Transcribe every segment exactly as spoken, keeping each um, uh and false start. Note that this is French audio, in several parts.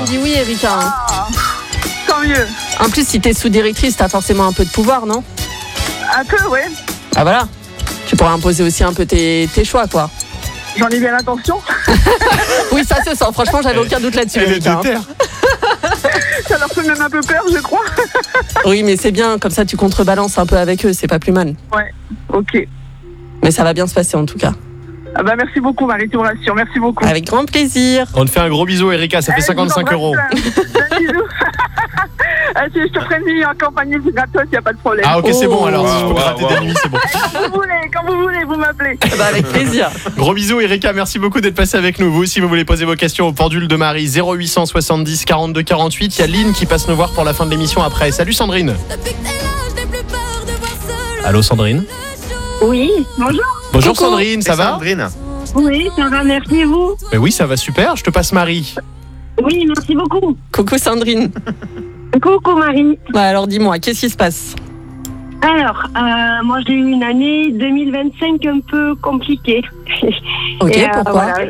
me dit oui, Erika. Ah, tant mieux. En plus, si t'es sous-directrice, t'as forcément un peu de pouvoir, non? Un peu, ouais. Ah voilà. Tu pourras imposer aussi un peu tes, tes choix, quoi. J'en ai bien l'intention. Oui, ça se sent. Franchement, j'avais aucun doute là-dessus, Elle est Erika. de terre. Ça leur fait même un peu peur, je crois. Oui, mais c'est bien. Comme ça, tu contrebalances un peu avec eux. C'est pas plus mal. Ouais, ok. Mais ça va bien se passer, en tout cas. Ah bah merci beaucoup, Marie, tu me rassures. Merci beaucoup. Avec grand plaisir. On te fait un gros bisou, Erika, ça fait Eh, cinquante-cinq je vous euros. embrasse. Un bisou. Ah, si je te préviens, en campagne, c'est gratos, il n'y a pas de problème. Ah ok, c'est bon Oh. alors, si je peux Wow, gratter wow. des nuits, c'est bon. Eh, quand vous voulez, quand vous voulez, vous m'appelez. Bah, avec plaisir. Gros bisous, Erika, merci beaucoup d'être passé avec nous. Vous aussi, vous voulez poser vos questions au pendule de Marie, zéro huit cent soixante-dix quarante-deux quarante-huit. Il y a Lynn qui passe nous voir pour la fin de l'émission après. Salut Sandrine. Allô Sandrine. Oui, bonjour. Bonjour Coucou. Sandrine, ça va? Sandrine. Oui, ça va, merci et vous. Mais oui, ça va super, je te passe Marie. Oui, merci beaucoup. Coucou, Sandrine. Coucou Marie. Bah, alors, dis-moi, qu'est-ce qui se passe? Alors, euh, moi j'ai eu une année deux mille vingt-cinq un peu compliquée. Ok, Et, euh, pourquoi? voilà.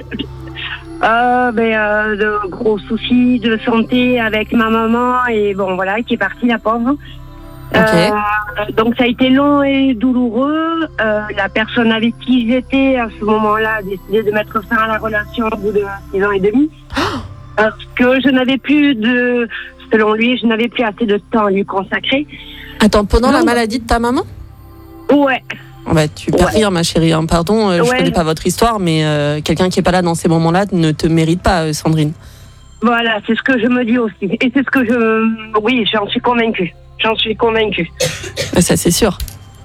Euh, ben, euh, de gros soucis de santé avec ma maman et bon voilà, qui est partie la pauvre. Euh, donc ça a été long et douloureux. Euh, la personne avec qui j'étais à ce moment-là a décidé de mettre fin à la relation au bout de six ans et demi. Parce que je n'avais plus de, selon lui, je n'avais plus assez de temps à lui consacrer. Attends, pendant la Non. maladie de ta maman? Ouais. Bah, tu peux Ouais. rire, ma chérie. Hein. Pardon, euh, je Ouais. connais pas votre histoire, mais euh, quelqu'un qui est pas là dans ces moments-là ne te mérite pas, euh, Sandrine. Voilà, c'est ce que je me dis aussi. Et c'est ce que je... Oui, j'en suis convaincue. J'en suis convaincue. Bah, ça, c'est sûr.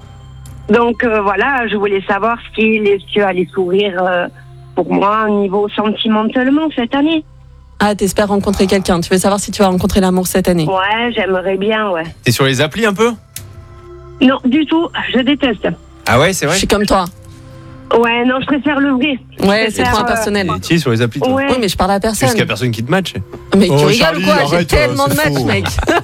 Donc euh, voilà, je voulais savoir si les cieux allaient s'ouvrir euh, pour moi au niveau sentimentalement cette année. Ah, t'espères rencontrer quelqu'un. Tu veux savoir si tu vas rencontrer l'amour cette année? Ouais, j'aimerais bien, ouais. T'es sur les applis un peu? Non, du tout, je déteste. Ah ouais, c'est Je vrai. suis comme toi. Ouais, non, je préfère le vrai. Ouais, Je c'est préfère, trop euh, impersonnel. Tu es sur les applis, toi. Ouais. Oui, mais je parle à C'est personne. parce qu'il y a personne qui te matche. Mais Oh, tu rigoles Charlie, ou quoi? J'ai arrête, tellement de c'est matchs, faux. mec.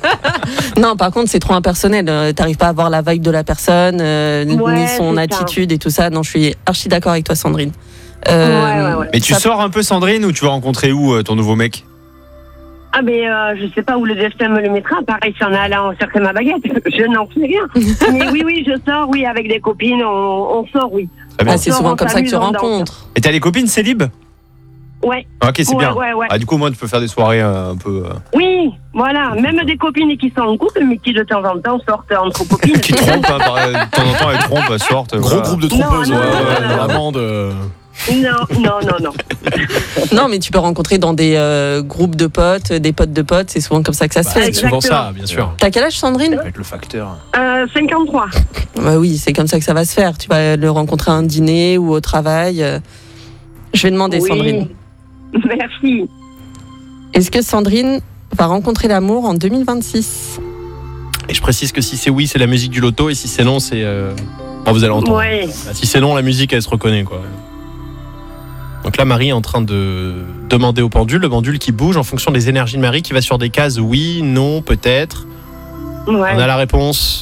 Non, par contre, c'est trop impersonnel. Euh, T'arrives pas à voir la vibe de la personne, euh, Ouais, ni son c'est ça. attitude et tout ça. Non, je suis archi d'accord avec toi, Sandrine. Ouais, ouais, ouais. Mais tu ça- sors un peu Sandrine ou tu vas rencontrer où euh, ton nouveau mec? Ah, mais euh, je sais pas où le destin me le mettra. Pareil, si en allant chercher ma baguette, je n'en sais rien. Mais oui, oui, je sors, oui, avec des copines, on, on sort, oui. Très bien. Ah, c'est Non, souvent on comme ça que tu s'amuse, on danse. rencontres. Et t'as les copines célib? Ouais, Ok, c'est ouais, bien. ouais, ouais. Ah, du coup, moi, tu peux faire des soirées euh, un peu. euh, Oui, voilà. Même des copines qui sont en couple, mais qui de temps en temps sortent entre copines. qui trompent, hein, par- de temps en temps, elles trompent, elles sortent. Gros voilà. groupe de trompeuses, Non, ouais, non, ouais, non, non. vraiment de... Non, non, non, non. Non, mais tu peux rencontrer dans des euh, groupes de potes, des potes de potes. C'est souvent comme ça que ça se Bah, fait. c'est souvent Exactement. ça, bien sûr. T'as quel âge, Sandrine? Avec le facteur. Euh, cinquante-trois. Bah oui, c'est comme ça que ça va se faire. Tu vas le rencontrer à un dîner ou au travail. euh. Je vais demander, Oui. Sandrine. Merci. Est-ce que Sandrine va rencontrer l'amour en deux mille vingt-six? Et je précise que si c'est oui, c'est la musique du loto, et si c'est non, c'est... Euh... Bon, vous allez entendre. Ouais. Bah, si c'est non, la musique, elle se reconnaît, quoi. Donc là, Marie est en train de demander au pendule, le pendule qui bouge en fonction des énergies de Marie, qui va sur des cases oui, non, peut-être. Ouais. On a la réponse.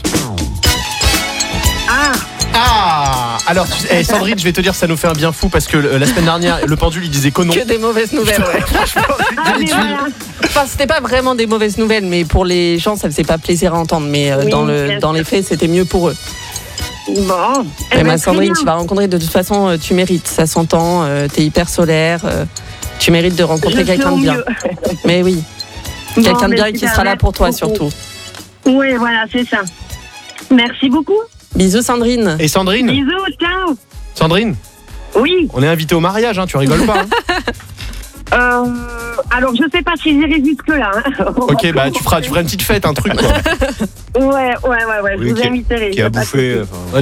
Ah, Ah Alors, tu- eh, Sandrine, je vais te dire, ça nous fait un bien fou, parce que euh, la semaine dernière, le pendule, il disait que non. Que des mauvaises nouvelles, ouais. ah mais voilà. Enfin, c'était pas vraiment des mauvaises nouvelles, mais pour les gens, ça faisait pas plaisir à entendre. Mais euh, Oui, dans, le, bien dans les faits, c'était mieux pour eux. Bon. Eh Eh ben, ben, Sandrine, très tu bien. vas rencontrer de toute façon, euh, tu mérites. Ça s'entend, euh, t'es hyper solaire. euh, tu mérites de rencontrer Je fais quelqu'un au de bien. mieux. Mais oui, Bon, quelqu'un de mais bien qui super, sera là pour toi merci beaucoup. surtout. Oui, voilà, c'est ça. Merci beaucoup. Bisous, Sandrine. Et Sandrine, Bisous, ciao. Sandrine, Oui. on est invité au mariage, hein, tu rigoles pas. hein. Euh, alors, je sais pas si j'irai jusque-là. Hein. Ok, bah tu feras, tu feras une petite fête, un truc, quoi. Ouais, ouais, ouais, ouais. Oui, je vous qui a- inviterai. Qui a y a pas de bouffé. souci. enfin,